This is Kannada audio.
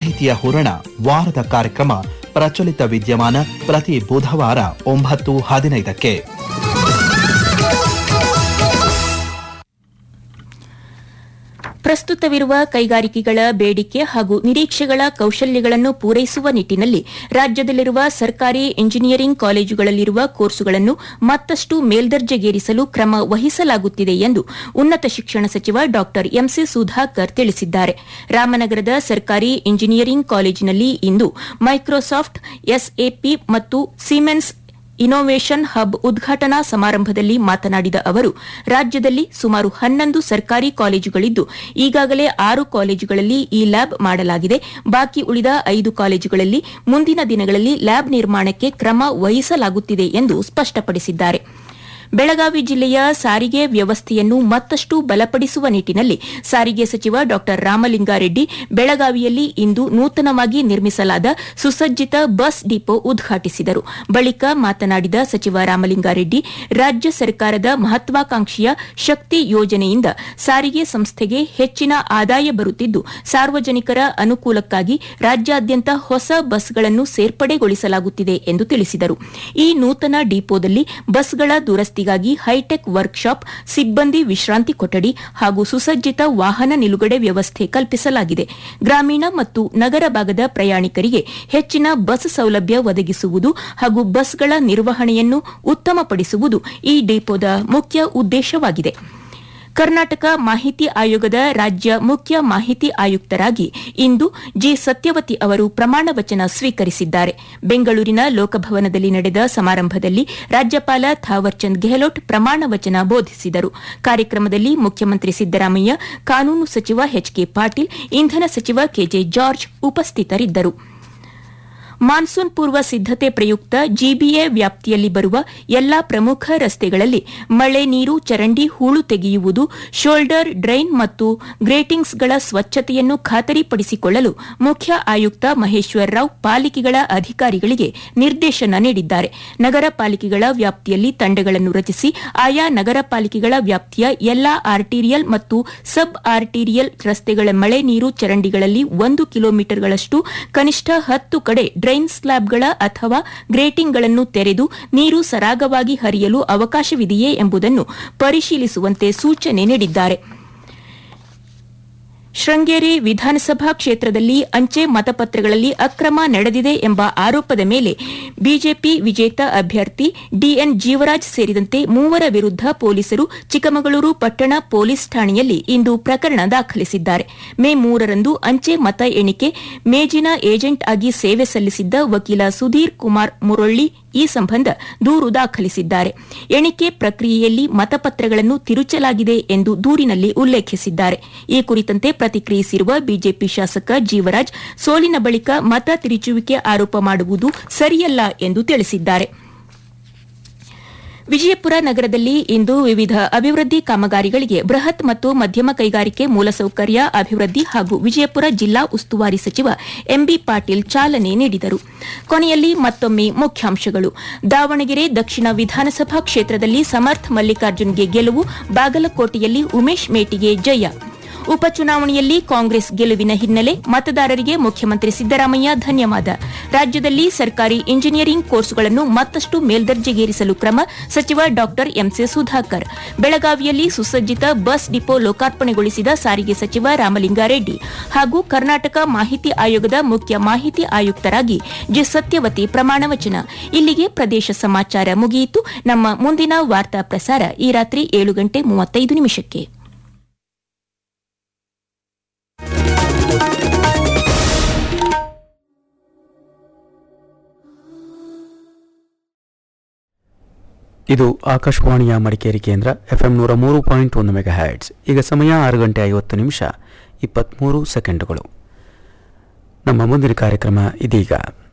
ಮಾಹಿತಿಯ ಹೂರಣ ವಾರದ ಕಾರ್ಯಕ್ರಮ ಪ್ರಚಲಿತ ವಿದ್ಯಮಾನ ಪ್ರತಿ ಬುಧವಾರ 9:15ಕ್ಕೆ. ಪ್ರಸ್ತುತವಿರುವ ಕೈಗಾರಿಕೆಗಳ ಬೇಡಿಕೆ ಹಾಗೂ ನಿರೀಕ್ಷೆಗಳ ಕೌಶಲ್ಯಗಳನ್ನು ಪೂರೈಸುವ ನಿಟ್ಟಿನಲ್ಲಿ ರಾಜ್ಯದಲ್ಲಿರುವ ಸರ್ಕಾರಿ ಎಂಜಿನಿಯರಿಂಗ್ ಕಾಲೇಜುಗಳಲ್ಲಿರುವ ಕೋರ್ಸುಗಳನ್ನು ಮತ್ತಷ್ಟು ಮೇಲ್ದರ್ಜೆಗೇರಿಸಲು ಕ್ರಮ ವಹಿಸಲಾಗುತ್ತಿದೆ ಎಂದು ಉನ್ನತ ಶಿಕ್ಷಣ ಸಚಿವ ಡಾ ಎಂಸಿ ಸುಧಾಕರ್ ತಿಳಿಸಿದ್ದಾರೆ. ರಾಮನಗರದ ಸರ್ಕಾರಿ ಎಂಜಿನಿಯರಿಂಗ್ ಕಾಲೇಜಿನಲ್ಲಿ ಇಂದು ಮೈಕ್ರೋಸಾಫ್ಟ್, ಎಸ್ಎಪಿ ಮತ್ತು ಸಿಮೆನ್ಸ್ ಇನ್ನೋವೇಷನ್ ಹಬ್ ಉದ್ಘಾಟನಾ ಸಮಾರಂಭದಲ್ಲಿ ಮಾತನಾಡಿದ ಅವರು, ರಾಜ್ಯದಲ್ಲಿ ಸುಮಾರು 11 ಸರ್ಕಾರಿ ಕಾಲೇಜುಗಳಿದ್ದು ಈಗಾಗಲೇ 6 ಕಾಲೇಜುಗಳಲ್ಲಿ ಈ ಲ್ಯಾಬ್ ಮಾಡಲಾಗಿದೆ. ಬಾಕಿ ಉಳಿದ 5 ಕಾಲೇಜುಗಳಲ್ಲಿ ಮುಂದಿನ ದಿನಗಳಲ್ಲಿ ಲ್ಯಾಬ್ ನಿರ್ಮಾಣಕ್ಕೆ ಕ್ರಮ ವಹಿಸಲಾಗುತ್ತಿದೆ ಎಂದು ಸ್ಪಷ್ಟಪಡಿಸಿದ್ದಾರೆ. ಬೆಳಗಾವಿ ಜಿಲ್ಲೆಯ ಸಾರಿಗೆ ವ್ಯವಸ್ಥೆಯನ್ನು ಮತ್ತಷ್ಟು ಬಲಪಡಿಸುವ ನಿಟ್ಟಿನಲ್ಲಿ ಸಾರಿಗೆ ಸಚಿವ ಡಾ ರಾಮಲಿಂಗಾರೆಡ್ಡಿ ಬೆಳಗಾವಿಯಲ್ಲಿ ಇಂದು ನೂತನವಾಗಿ ನಿರ್ಮಿಸಲಾದ ಸುಸಜ್ಜಿತ ಬಸ್ ಡಿಪೋ ಉದ್ಘಾಟಿಸಿದರು. ಬಳಿಕ ಮಾತನಾಡಿದ ಸಚಿವ ರಾಮಲಿಂಗಾರೆಡ್ಡಿ, ರಾಜ್ಯ ಸರ್ಕಾರದ ಮಹತ್ವಾಕಾಂಕ್ಷೆಯ ಶಕ್ತಿ ಯೋಜನೆಯಿಂದ ಸಾರಿಗೆ ಸಂಸ್ಥೆಗೆ ಹೆಚ್ಚಿನ ಆದಾಯ ಬರುತ್ತಿದ್ದು, ಸಾರ್ವಜನಿಕರ ಅನುಕೂಲಕ್ಕಾಗಿ ರಾಜ್ಯಾದ್ಯಂತ ಹೊಸ ಬಸ್ಗಳನ್ನು ಸೇರ್ಪಡೆಗೊಳಿಸಲಾಗುತ್ತಿದೆ ಎಂದು ತಿಳಿಸಿದರು. ಈ ನೂತನ ಡಿಪೋದಲ್ಲಿ ಬಸ್ಗಳ ದುರಸ್ತಿ ಗಾಗಿ ಹೈಟೆಕ್ ವರ್ಕ್ಶಾಪ್, ಸಿಬ್ಬಂದಿ ವಿಶ್ರಾಂತಿ ಕೊಠಡಿ ಹಾಗೂ ಸುಸಜ್ಜಿತ ವಾಹನ ನಿಲುಗಡೆ ವ್ಯವಸ್ಥೆ ಕಲ್ಪಿಸಲಾಗಿದೆ. ಗ್ರಾಮೀಣ ಮತ್ತು ನಗರ ಭಾಗದ ಪ್ರಯಾಣಿಕರಿಗೆ ಹೆಚ್ಚಿನ ಬಸ್ ಸೌಲಭ್ಯ ಒದಗಿಸುವುದು ಹಾಗೂ ಬಸ್ಗಳ ನಿರ್ವಹಣೆಯನ್ನು ಉತ್ತಮಪಡಿಸುವುದು ಈ ಡಿಪೋದ ಮುಖ್ಯ ಉದ್ದೇಶವಾಗಿದೆ. ಕರ್ನಾಟಕ ಮಾಹಿತಿ ಆಯೋಗದ ರಾಜ್ಯ ಮುಖ್ಯ ಮಾಹಿತಿ ಆಯುಕ್ತರಾಗಿ ಇಂದು ಜಿ ಸತ್ಯವತಿ ಅವರು ಪ್ರಮಾಣ ವಚನ ಸ್ವೀಕರಿಸಿದ್ದಾರೆ. ಬೆಂಗಳೂರಿನ ಲೋಕಭವನದಲ್ಲಿ ನಡೆದ ಸಮಾರಂಭದಲ್ಲಿ ರಾಜ್ಯಪಾಲ ಥಾವರ್ಚಂದ್ ಗೆಹ್ಲೋಟ್ ಪ್ರಮಾಣ ವಚನ ಬೋಧಿಸಿದರು. ಕಾರ್ಯಕ್ರಮದಲ್ಲಿ ಮುಖ್ಯಮಂತ್ರಿ ಸಿದ್ದರಾಮಯ್ಯ, ಕಾನೂನು ಸಚಿವ ಎಚ್ಕೆ ಪಾಟೀಲ್, ಇಂಧನ ಸಚಿವ ಕೆಜೆ ಜಾರ್ಜ್ ಉಪಸ್ಥಿತರಿದ್ದರು. ಮಾನ್ಸೂನ್ ಪೂರ್ವ ಸಿದ್ದತೆ ಪ್ರಯುಕ್ತ ಜಿಬಿಎ ವ್ಯಾಪ್ತಿಯಲ್ಲಿ ಬರುವ ಎಲ್ಲಾ ಪ್ರಮುಖ ರಸ್ತೆಗಳಲ್ಲಿ ಮಳೆ ನೀರು ಚರಂಡಿ ಹೂಳು ತೆಗೆಯುವುದು, ಶೋಲ್ಡರ್ ಡ್ರೈನ್ ಮತ್ತು ಗ್ರೇಟಿಂಗ್ಸ್ಗಳ ಸ್ವಚ್ಛತೆಯನ್ನು ಖಾತರಿಪಡಿಸಿಕೊಳ್ಳಲು ಮುಖ್ಯ ಆಯುಕ್ತ ಮಹೇಶ್ವರ್ ರಾವ್ ಪಾಲಿಕೆಗಳ ಅಧಿಕಾರಿಗಳಿಗೆ ನಿರ್ದೇಶನ ನೀಡಿದ್ದಾರೆ. ನಗರ ಪಾಲಿಕೆಗಳ ವ್ಯಾಪ್ತಿಯಲ್ಲಿ ತಂಡಗಳನ್ನು ರಚಿಸಿ ಆಯಾ ನಗರ ಪಾಲಿಕೆಗಳ ವ್ಯಾಪ್ತಿಯ ಎಲ್ಲಾ ಆರ್ಟೀರಿಯಲ್ ಮತ್ತು ಸಬ್ ಆರ್ಟೀರಿಯಲ್ ರಸ್ತೆಗಳ ಮಳೆ ನೀರು ಚರಂಡಿಗಳಲ್ಲಿ 1 ಕಿಲೋಮೀಟರ್ಗಳಷ್ಟು ಕನಿಷ್ಠ 10 ಕಡೆ ಡ್ರೈನ್ ಸ್ಲ್ಯಾಬ್ಗಳ ಅಥವಾ ಗ್ರೇಟಿಂಗ್ಗಳನ್ನು ತೆರೆದು ನೀರು ಸರಾಗವಾಗಿ ಹರಿಯಲು ಅವಕಾಶವಿದೆಯೇ ಎಂಬುದನ್ನು ಪರಿಶೀಲಿಸುವಂತೆ ಸೂಚನೆ ನೀಡಿದ್ದಾರೆ. ಶೃಂಗೇರಿ ವಿಧಾನಸಭಾ ಕ್ಷೇತ್ರದಲ್ಲಿ ಅಂಚೆ ಮತಪತ್ರಗಳಲ್ಲಿ ಅಕ್ರಮ ನಡೆದಿದೆ ಎಂಬ ಆರೋಪದ ಮೇಲೆ ಬಿಜೆಪಿ ವಿಜೇತ ಅಭ್ಯರ್ಥಿ ಡಿಎನ್ ಜೀವರಾಜ್ ಸೇರಿದಂತೆ 3 ವಿರುದ್ಧ ಪೊಲೀಸರು ಚಿಕ್ಕಮಗಳೂರು ಪಟ್ಟಣ ಪೊಲೀಸ್ ಠಾಣೆಯಲ್ಲಿ ಇಂದು ಪ್ರಕರಣ ದಾಖಲಿಸಿದ್ದಾರೆ. ಮೇ 3ರಂದು ಅಂಚೆ ಮತ ಎಣಿಕೆ ಮೇಜಿನ ಏಜೆಂಟ್ ಆಗಿ ಸೇವೆ ಸಲ್ಲಿಸಿದ್ದ ವಕೀಲ ಸುಧೀರ್ ಕುಮಾರ್ ಮುರೊಳ್ಳಿ ಈ ಸಂಬಂಧ ದೂರು ದಾಖಲಿಸಿದ್ದಾರೆ. ಎಣಿಕೆ ಪ್ರಕ್ರಿಯೆಯಲ್ಲಿ ಮತಪತ್ರಗಳನ್ನು ತಿರುಚಲಾಗಿದೆ ಎಂದು ದೂರಿನಲ್ಲಿ ಉಲ್ಲೇಖಿಸಿದ್ದಾರೆ. ಈ ಕುರಿತಂತೆ ಪ್ರತಿಕ್ರಿಯಿಸಿರುವ ಬಿಜೆಪಿ ಶಾಸಕ ಜೀವರಾಜ್, ಸೋಲಿನ ಬಳಿಕ ಮತ ತಿರುಚುವಿಕೆ ಆರೋಪ ಮಾಡುವುದು ಸರಿಯಲ್ಲ ಎಂದು ತಿಳಿಸಿದ್ದಾರೆ. ವಿಜಯಪುರ ನಗರದಲ್ಲಿ ಇಂದು ವಿವಿಧ ಅಭಿವೃದ್ಧಿ ಕಾಮಗಾರಿಗಳಿಗೆ ಬೃಹತ್ ಮತ್ತು ಮಧ್ಯಮ ಕೈಗಾರಿಕೆ ಮೂಲಸೌಕರ್ಯ ಅಭಿವೃದ್ಧಿ ಹಾಗೂ ವಿಜಯಪುರ ಜಿಲ್ಲಾ ಉಸ್ತುವಾರಿ ಸಚಿವ ಎಂಬಿ ಪಾಟೀಲ್ ಚಾಲನೆ ನೀಡಿದರು. ಕೊನೆಯಲ್ಲಿ ಮತ್ತೊಮ್ಮೆ ಮುಖ್ಯಾಂಶಗಳು. ದಾವಣಗೆರೆ ದಕ್ಷಿಣ ವಿಧಾನಸಭಾ ಕ್ಷೇತ್ರದಲ್ಲಿ ಸಮರ್ಥ ಮಲ್ಲಿಕಾರ್ಜುನ್ಗೆ ಗೆಲುವು, ಬಾಗಲಕೋಟೆಯಲ್ಲಿ ಉಮೇಶ್ ಮೇಟಿಗೆ ಜಯ. ಉಪಚುನಾವಣೆಯಲ್ಲಿ ಕಾಂಗ್ರೆಸ್ ಗೆಲುವಿನ ಹಿನ್ನೆಲೆ ಮತದಾರರಿಗೆ ಮುಖ್ಯಮಂತ್ರಿ ಸಿದ್ದರಾಮಯ್ಯ ಧನ್ಯವಾದ. ರಾಜ್ಯದಲ್ಲಿ ಸರ್ಕಾರಿ ಇಂಜಿನಿಯರಿಂಗ್ ಕೋರ್ಸುಗಳನ್ನು ಮತ್ತಷ್ಟು ಮೇಲ್ದರ್ಜೆಗೇರಿಸಲು ಕ್ರಮ, ಸಚಿವ ಡಾ ಎಂಸಿ ಸುಧಾಕರ್. ಬೆಳಗಾವಿಯಲ್ಲಿ ಸುಸಜ್ಜಿತ ಬಸ್ ಡಿಪೋ ಲೋಕಾರ್ಪಣೆಗೊಳಿಸಿದ ಸಾರಿಗೆ ಸಚಿವ ರಾಮಲಿಂಗಾರೆಡ್ಡಿ ಹಾಗೂ ಕರ್ನಾಟಕ ಮಾಹಿತಿ ಆಯೋಗದ ಮುಖ್ಯ ಮಾಹಿತಿ ಆಯುಕ್ತರಾಗಿ ಜಿ ಸತ್ಯವತಿ ಪ್ರಮಾಣ ವಚನ. ಇಲ್ಲಿಗೆ ಪ್ರದೇಶ ಸಮಾಚಾರ ಮುಗಿಯಿತು. ನಮ್ಮ ಮುಂದಿನ ವಾರ್ತಾ ಪ್ರಸಾರ ಈ ರಾತ್ರಿ 7:35. ಇದು ಆಕಾಶವಾಣಿಯ ಮಡಿಕೇರಿ ಕೇಂದ್ರ ಎಫ್ಎಂ 103.1 ಮೆಗಾಹರ್ಟ್ಸ್. ಈಗ ಸಮಯ 6:50 ನಿಮಿಷ 23 ಸೆಕೆಂಡುಗಳು. ನಮ್ಮ ಮುಂದಿನ ಕಾರ್ಯಕ್ರಮ ಇದೀಗ.